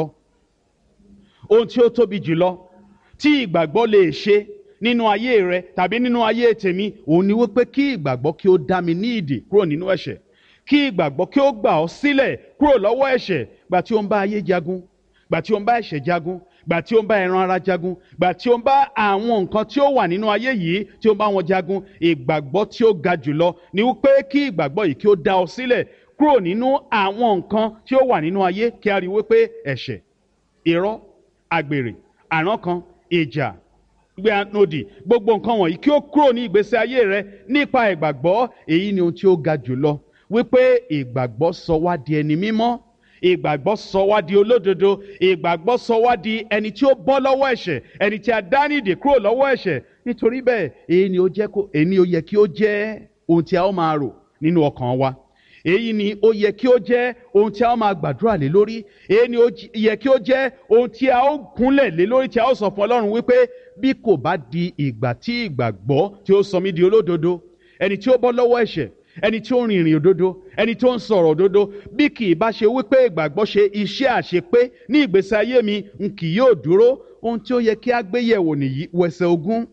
ohun tí ó tóbi jùlọ tí ìgbàgbọ́ lè ṣe nínú ayé rẹ tàbí nínú ayé tèmi, òun ni wípé kí ìgbàgbọ́ kí ó dá mi ní ìdè kúrò nínú ẹ̀ṣẹ̀, kí ìgbàgbọ́ kí ó gbà ọ́ sílẹ̀ kúrò lọ́wọ́ ẹ̀ṣẹ̀. Gbà tí ó ń bá ayé jagun, gbà tí ó ń bá ẹ̀ṣẹ̀ jagun, gbà tí ó ń bá ẹran ara jagun, gbà tí ó ń bá àwọn nǹkan tí ó wà nínú ayé yìí tí ó ń bá wọn jagun, ìgbàgbọ́ tí ó ga jùlọ ni wípé kí ìgbàgbọ́ yìí kí ó dá ọ sílẹ̀ kúrò nínú àwọn nǹkan tí ó wà nínú ayé, kí a rí wípé ẹ̀ṣẹ̀, irọ́, àgbèrè, àrán kan, ìjà, gbé anodi, gbogbo nǹkan wọ̀nyí kí ó kúrò ní ìgbésí ayé rẹ nípa ìgbàgbọ́. Èyí ni ohun tí ó ga jùlọ, wípé ìgbàgbọ́ sọ wá di ẹni mímọ́, ìgbàgbọ́ sọ wá di olódodo, ìgbàgbọ́ sọ wá di ẹni tí ó bọ́ lọ́wọ́ ẹ̀ṣẹ̀, ẹni tí a dá ní ìdè kúrò lọ́wọ́ ẹ̀ṣẹ̀. Nítorí bẹ́ẹ̀ èyí ni ó jẹ́ kó èyí ni ó yẹ kí ó jẹ́ ohun tí a ó máa rò nínú ọkàn wa. Èyí ni ó yẹ kí ó jẹ́ ohun tí a ó máa gbàdúrà lé lórí. Èyí ni ó yẹ kí ó jẹ́ ohun tí a ó kúnlẹ̀ lé lórí, tí a ó sọ fún Ọlọ́run wípé bí kò bá di ìgbà tí ìgbàgbọ́ tí ó sọ mí di olódodo, ẹni tí ó bọ́ lọ́wọ́ ẹ̀ṣẹ̀, ẹni tí ó rin ìrìn òdodo, ẹni tí ó ń sọ̀rọ̀ òdodo, bí kì í bá ṣe wípé ìgbàgbọ́ ṣe iṣẹ́ àṣepé ní ìgbésí ayé mi, n kì yóò dúró. Ohun tí ó yẹ kí a gbé yẹ̀wò nìyí, wẹsẹ̀ ogún.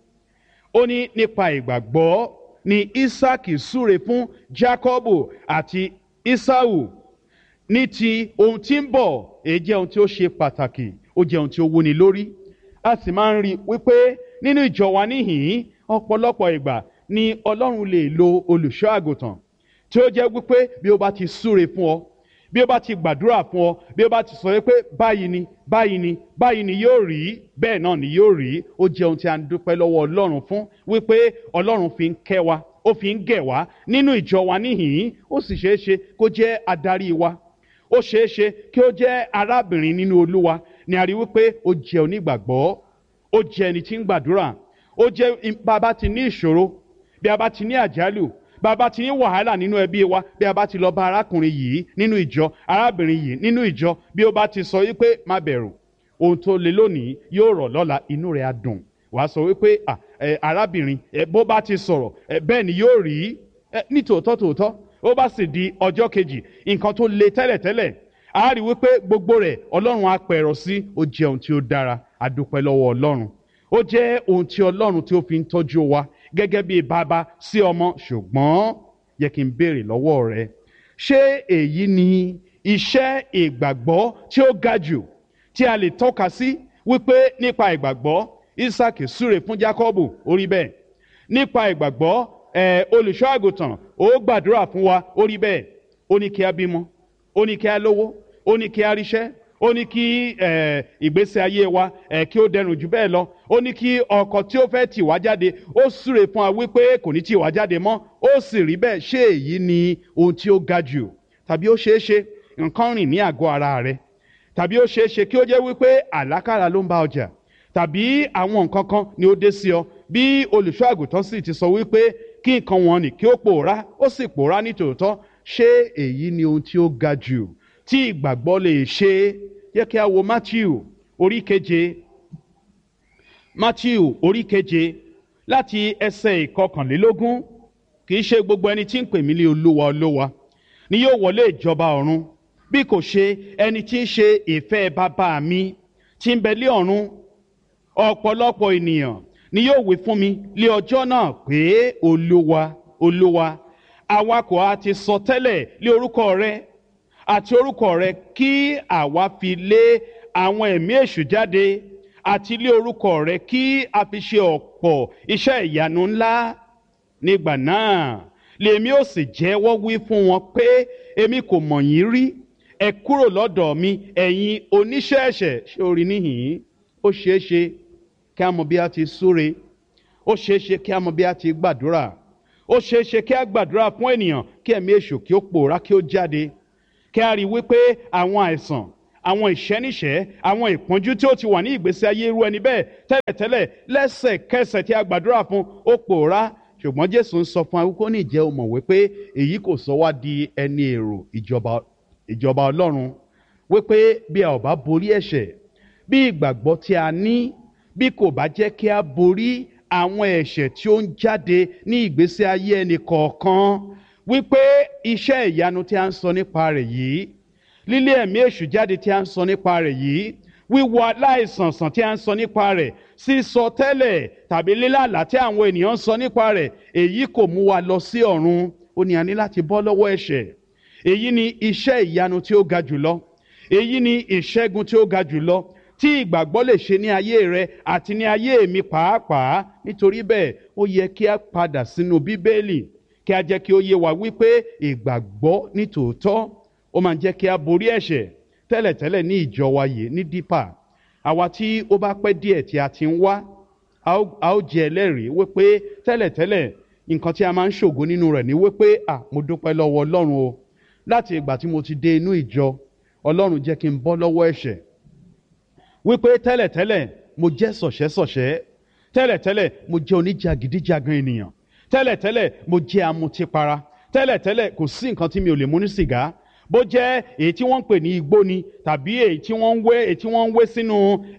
Ó ní nípa ìgbàgbọ́ ni Ísákì súre fún Jákọ́bù àti Ísáù ní ti ohun tí ń bọ̀. Èyí jẹ́ ohun tí ó ṣe pàtàkì, ó jẹ́ ohun tí ó wúni lórí. A sì máa ń rí wípé nínú ìjọ wa níhìn-ín ọ̀pọ̀lọpọ̀ ìgbà ni Ọlọ́run lè lo olùṣọ́ àgùntàn tí ó jẹ́ wípé bí ó bá ti súre fún ọ, bí ó bá ti gbàdúrà fún ọ, bí ó bá ti sọ wípé báyìí ni báyìí ni báyìí ni yóò rí, bẹ́ẹ̀ náà ni yóò rí. Ó jẹ́ ohun tí a ń dúpẹ́ lọ́wọ́ Ọlọ́run fún, wípé Ọlọ́run fi ń kẹ́ wa, ó fi ń gẹ̀ wá nínú ìjọ wa níhìn-ín. Ó sì ṣeé ṣe kó jẹ́ adarí wa, ó ṣeé ṣe kí ó jẹ́ arábìnrin nínú Olúwa ni a rí wípé ó jẹ́ onígbàgbọ́, ó jẹ́ ẹni tí ń gbàdúrà, ó jẹ́ bàbá ti ní ìṣòro, bí a bá ti ní àjálù, bí a bá ti ní wàhálà nínú ẹbí wa, bí a bá ti lọ bá arákùnrin yìí nínú ìjọ, arábìnrin yìí nínú ìjọ, bí ó bá ti sọ wípé má bẹ̀rù, ohun tó le lónìí yóò rọ̀ lọ́la, inú rẹ̀ á dùn. Wàá sọ wípé à ẹ arábìnrin ẹ bó bá ti sọ̀rọ̀ ẹ bẹ́ẹ̀ ni yóò rí. Ẹ ní tòótọ́ tòótọ́ ó bá sì di ọjọ́ kejì, nǹkan tó le tẹ́lẹ̀tẹ́lẹ̀ a rí wípé gbogbo rẹ̀ Ọlọ́run á pẹ̀rọ sí. Ó jẹ́ ohun tí ó dára, a dúpẹ́ lọ́wọ́ Ọlọ́run. Ó jẹ́ ohun tí Ọlọ́run tí ó fi ń tọ́jú wa gẹ́gẹ́ bí bàbá sí ọmọ. Ṣùgbọ́n yẹ kí n béèrè lọ́wọ́ rẹ, ṣé èyí ni iṣẹ́ ìgbàgbọ́ tí ó ga jù tí a lè tọ́ka sí wípé nípa ìgbàgbọ́ Ísákì súre fún Jákọ́bù, ó rí bẹ́ẹ̀. Nípa ìgbàgbọ́ ẹ̀ olùṣọ́ àgùntàn ó gbàdúrà fún wa, ó rí bẹ́ẹ̀. Ó ní kí a bímọ, ó ní kí a lówó, ó ní kí a ríṣẹ́, ó ní kí ìgbésí ayé wa kí ó dẹrùn jù bẹ́ẹ̀ lọ, ó ní kí ọkọ tí ó fẹ́ tì wá jáde ó súre fún wa wípé kò ní tì wá jáde mọ́, ó sì rí bẹ́ẹ̀. Ṣé èyí ni ohun tí ó ga jù? Tàbí ó ṣeé ṣe nǹkan rìn ní àgọ́ ara rẹ, tàbí ó ṣeé ṣe kí ó jẹ́ wípé àlákàrà ló ń bá ọjà, tàbí àwọn nǹkan kan ni ó dé sí ọ, bí olùṣọ́ àgùntàn sì ti sọ wípé kí nǹkan wọn nì kí ó pòórá, ó sì pòórá ní tòótọ́. Ṣé èyí ni ohun tí ó ga jù tí ìgbàgbọ́ lè ṣe? Yẹ kí a wo Mátíù orí keje, Mátíù orí keje láti ẹsẹ̀ ìkọkànlélógún. Kì í ṣe gbogbo ẹni tí ń pè mí ní Olúwa Olúwa ni yóò wọlé ìjọba ọ̀run, bí kò ṣe ẹni tí ń ṣe ìfẹ́ bàbá mi tí ń bẹ lé ọ̀run. Ọ̀pọ̀lọpọ̀ ènìyàn ni yóò wí fún mi lé ọjọ́ náà pé Olúwa Olúwa, àwa kò ha ti sọ tẹ́lẹ̀ lé orúkọ rẹ àti orúkọ rẹ kí àwa fi lé àwọn ẹ̀mí èṣù jáde, àti lé orúkọ rẹ kí a fi ṣe ọ̀pọ̀ iṣẹ́ ìyanu ńlá? Nígbà náà lèmi ó sì jẹ́wọ́ wí fún wọn pé èmi kò mọ̀ yín rí, ẹ kúrò lọ́dọ̀ mi ẹ̀yin oníṣẹ́ ẹ̀ṣẹ̀. Ṣé orí níhìn-ín? Ó ṣeé ṣe kí a mọ̀ bí a ti súre, ó ṣeé ṣe kí a mọ̀ bí a ti gbàdúrà, ó ṣeé ṣe kí a gbàdúrà fún ènìyàn kí ẹ̀mí èṣù kí ó pòórá kí ó jáde, kí a rí wípé àwọn àìsàn, àwọn ìṣẹ́níṣẹ́, àwọn ìpọ́njú tí ó ti wà ní ìgbésí ayé irú ẹni bẹ́ẹ̀ tẹ́lẹ̀tẹ́lẹ̀ lẹ́sẹ̀kẹsẹ̀ tí a gbàdúrà fún ó pòórá. Ṣùgbọ́n Jésù ń sọ fún wa wípé ó ní ìjẹ́ o mọ̀ wípé èyí kò sọ wá di ẹni èrò ìjọba ìjọba Ọlọ́run, wípé bí a ò bá borí ẹ̀ṣẹ̀, bí ìgbàgbọ́ tí a ní bí kò bá jẹ́ kí a borí àwọn ẹ̀ṣẹ̀ tí ó ń jáde ní ìgbésí ayé ẹnì kọ̀ọ̀kan, wípé iṣẹ́ ìyanu tí a ń sọ nípa rẹ̀ yìí, lílé ẹ̀mí èṣù jáde tí a ń sọ nípa rẹ̀ yìí, wíwo aláìsàn sàn tí a ń sọ nípa rẹ̀, sísọ tẹ́lẹ̀ tàbí lílàlá tí àwọn ènìyàn ń sọ nípa rẹ̀, èyí kò mú wa lọ sí ọ̀run. Ó ní a ní láti bọ́ lọ́wọ́ ẹ̀ṣẹ̀. Èyí ni iṣẹ́ ìyanu tí ó ga jùlọ, èyí ni ìṣẹ́gun tí ó ga jùlọ tí ìgbàgbọ́ lè ṣe ní ayé rẹ àti ní ayé mi pàápàá. Nítorí bẹ́ẹ̀ ó yẹ kí a padà sínú Bíbélì, kí a jẹ́ kí ó yé wa wípé ìgbàgbọ́ ní tòótọ́ ó máa ń jẹ́ kí a borí ẹ̀ṣẹ̀. Tẹ́lẹ̀tẹ́lẹ̀ ní ìjọ wa yìí ní Dípà, àwa tí ó bá pẹ́ díẹ̀ tí a ti ń wá, a ó jẹ́ ẹlẹ́rìí wípé tẹ́lẹ̀tẹ́lẹ̀ nǹkan tí a máa ń ṣògo nínú rẹ̀ ni wípé à mo dúpẹ́ lọ́wọ́ Ọlọ́run o, láti ìgbà tí mo ti dé inú ìjọ Ọlọ́run jẹ́ kí n bọ́ lọ́wọ́ ẹ̀ṣẹ̀. Wípé tẹ́lẹ̀tẹ́lẹ̀ mo jẹ́ sọ̀ṣẹ́sọ̀ṣẹ́, tẹ́lẹ̀tẹ́lẹ̀ mo jẹ́ oníjàgídíjàgan ènìyàn, tẹ́lẹ̀tẹ́lẹ̀ mo jẹ́ amutipara, tẹ́lẹ̀tẹ́lẹ̀ kò sí nǹkan tí mi ò lè mú ní sìgá, bó jẹ́ èyí tí wọ́n ń pè ní igbó ni tàbí èyí tí wọ́n ń wé èyí tí wọ́n ń wé sínú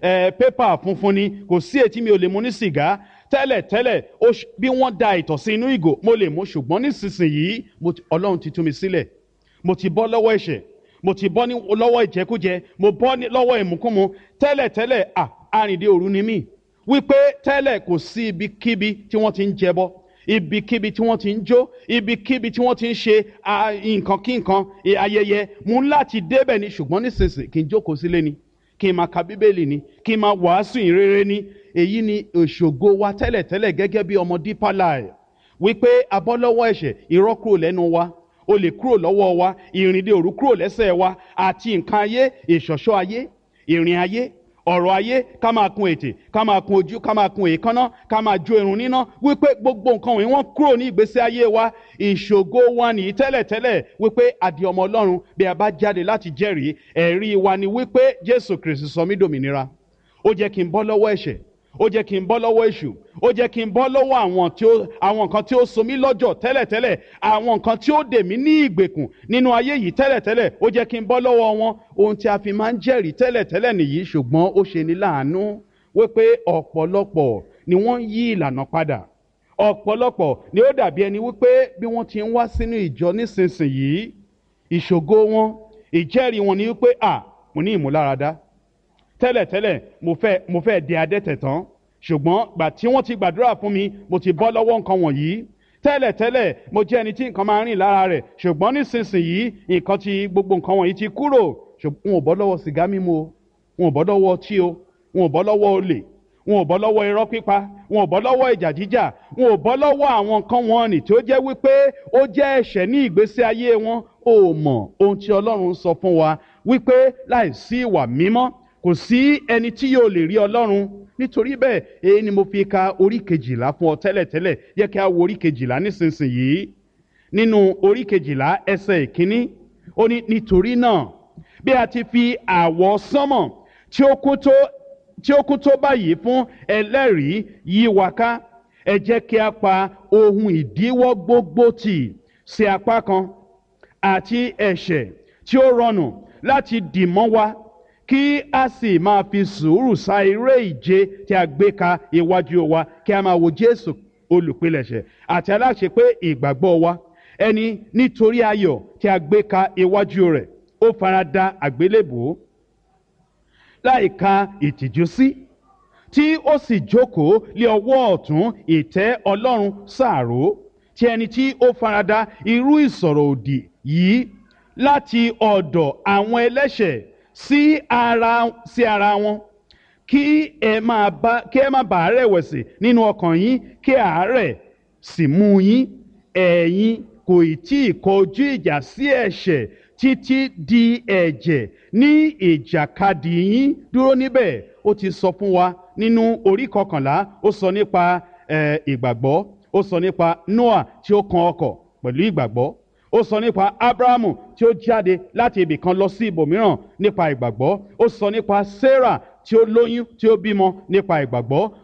pépà funfun ni, kò sí èyí tí mi ò lè mú ní sìgá. Tẹ́lẹ̀tẹ́lẹ̀ bí wọ́n da ìtọ̀ sí inú ìgò mo lè mú, ṣùgbọ́n nísinsìnyí Ọlọ́run ti tú mi sílẹ̀, mo ti bọ́ lọ́wọ́ ẹ̀ṣẹ̀, mo ti bọ́ lọ́wọ́ ìjẹkújẹ, mo bọ́ lọ́wọ́ ìmúkúmu. Tẹ́lẹ̀tẹ́lẹ̀ à arìndé òru ni mí, wípé tẹ́lẹ̀ kò sí ibikíbi tí wọ́n ti ń jẹbọ, ibikíbi tí wọ́n ti ń jó, ibikíbi tí wọ́n ti ń ṣe nǹkan kí nǹkan ayẹyẹ, mú láti débẹ̀ ni. Ṣùgbọ́n nísinsìnyí kí n jókòó sílé ni, kí n máa ka Bíbélì ni, kí n máa wàásù ìrere ni. Èyí ni òṣògo wa tẹ́lẹ̀tẹ́lẹ̀ gẹ́gẹ́ bí ọmọ Deeper Life, wípé a bọ́ lọ́wọ́ ẹ̀ṣẹ̀, irọ́ kúrò lẹ́nu wa, olè kúrò lọ́wọ́ wa, ìrìndè òru kúrò lẹ́sẹ̀ wa, àti nǹkan ayé, ìṣọ̀ṣọ́ ayé, ìrìn ayé, ọ̀rọ̀ ayé, ká máa kun ètè, ká máa kun ojú, ká máa kun èékánná, ká máa jó irun níná, wípé gbogbo nǹkan wọ̀nyí wọ́n kúrò ní ìgbésí ayé wa. Ìṣògo wa nìyí tẹ́lẹ̀tẹ́lẹ̀, wípé a di ọmọ Ọlọ́run. Bí a bá jáde láti jẹ́rìí, ẹ̀rí wa ni wípé Jésù Kristi sọ mí dòmìnira, ó jẹ́ kí n bọ́ lọ́wọ́ ẹ̀ṣẹ̀, ó jẹ́ kí n bọ́ lọ́wọ́ èṣù, ó jẹ́ kí n bọ́ lọ́wọ́ àwọn tí ó àwọn nǹkan tí ó so mí lọ́jọ́ tẹ́lẹ̀tẹ́lẹ̀, àwọn nǹkan tí ó dè mí ní ìgbèkùn nínú ayé yìí tẹ́lẹ̀tẹ́lẹ̀, ó jẹ́ kí n bọ́ lọ́wọ́ wọn. Ohun tí a fi máa ń jẹ́rìí tẹ́lẹ̀tẹ́lẹ̀ nìyí, ṣùgbọ́n ó ṣe ní láàánú wípé ọ̀pọ̀lọpọ̀ ni wọ́n yí ìlànà padà, ọ̀pọ̀lọpọ̀ ni ó dàbí ẹni wípé bí wọ́n ti ń wá sínú ìjọ nísinsìnyí, ìṣògo wọn, ìjẹ́rìí wọn ni wípé à mo ní ìmúláradá, tẹ́lẹ̀tẹ́lẹ̀ mo fẹ́ mo fẹ́ di adẹ́tẹ̀ tán, ṣùgbọ́n gbà tí wọ́n ti gbàdúrà fún mi mo ti bọ́ lọ́wọ́ nǹkan wọ̀nyí. Tẹ́lẹ̀tẹ́lẹ̀ mo jẹ́ ẹni tí nǹkan máa ń rìn lára rẹ̀, ṣùgbọ́n nísinsìnyí nǹkan ti gbogbo nǹkan wọ̀nyí ti kúrò. Wọn ò bọ́ lọ́wọ́ sìgá mímu o, wọn ò bọ́ lọ́wọ́ ọtí o, wọn ò bọ́ lọ́wọ́ olè, wọn ò bọ́ lọ́wọ́ irọ́ pípa, wọn ò bọ́ lọ́wọ́ ìjà jíjà, wọn ò bọ́ lọ́wọ́ àwọn nǹkan wọn nì tí ó jẹ́ wípé ó jẹ́ ẹ̀ṣẹ̀ ní ìgbésí ayé wọn. Ó mọ̀ ohun tí Ọlọ́run sọ fún wa wípé láìsí ìwà mímọ́ kò sí ẹni tí yóò lè rí Ọlọ́run. Nítorí bẹ́ẹ̀ èyí ni mo fi ka orí kejìlá fún ọ tẹ́lẹ̀tẹ́lẹ̀. Yẹ kí a wo orí kejìlá nísinsìnyí. Nínú orí kejìlá ẹsẹ̀ ìkíní ó ní nítorí náà bí a ti fi àwọ̀ sánmọ̀ tí ó kún tó tí ó kún tó báyìí fún ẹlẹ́rìí yí wa ká, ẹ jẹ́ kí a pa ohun ìdíwọ́ gbogbo tì sí apá kan àti ẹ̀ṣẹ̀ tí ó rọrùn láti dì mọ́ wa, kí a sì máa fi sùúrù sá eré ìje tí a gbé ka iwájú wa, kí a máa wo Jésù olùpilẹ̀ṣẹ̀ àti aláṣepé ìgbàgbọ́ wa, ẹni nítorí ayọ̀ tí a gbé ka iwájú rẹ̀ ó farada àgbélébùú láìka ìtìjú sí, tí ó sì jókòó lé ọwọ́ ọ̀tún ìtẹ́ Ọlọ́run sáàró. Tí ẹni tí ó farada irú ìsọ̀rọ̀ òdì yìí láti ọ̀dọ̀ àwọn ẹlẹ́ṣẹ̀ sí ara sí ara wọn, kí ẹ máa bá kí ẹ má bàa rẹ̀wẹ̀sì nínú ọkàn yín, kí àárẹ̀ sì mú yín. Ẹ̀yin kò tí ì kọjú ìjà sí ẹ̀ṣẹ̀ títí di ẹ̀jẹ̀ ní ìjàkadì yín dúró níbẹ̀. Ó ti sọ fún wa nínú orí kọkànlá, ó sọ nípa ìgbàgbọ́, ó sọ nípa Noah tí ó kan ọkọ̀ pẹ̀lú ìgbàgbọ́, ó sọ nípa Abrahamu tí ó jáde láti ibì kan lọ sí ibòmíràn nípa ìgbàgbọ́, ó sọ nípa Sarah tí ó lóyún tí ó bímọ nípa ìgbàgbọ́,